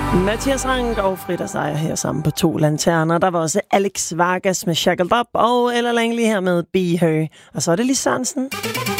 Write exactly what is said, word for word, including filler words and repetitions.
Mathias Rank og Frida Seier her sammen på To Lanterner. Der var også Alex Vargas med Shackled Up og Ella Langley her med Be Her. Og så er det Lis Sørensen.